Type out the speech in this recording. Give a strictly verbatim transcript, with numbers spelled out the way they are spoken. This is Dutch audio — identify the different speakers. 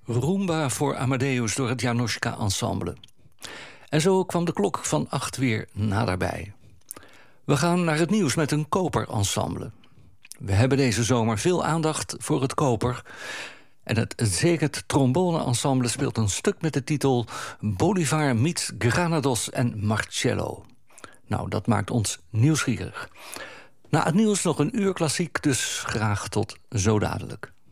Speaker 1: Rumba voor Amadeus door het Januszka Ensemble. En zo kwam de klok van acht weer naderbij. We gaan naar het nieuws met een koperensemble. We hebben deze zomer veel aandacht voor het koper. En het Szeged Trombone Ensemble speelt een stuk met de titel Bolivar meets Granados en Marcello. Nou, dat maakt ons nieuwsgierig. Na het nieuws nog een uur klassiek, dus graag tot zo dadelijk.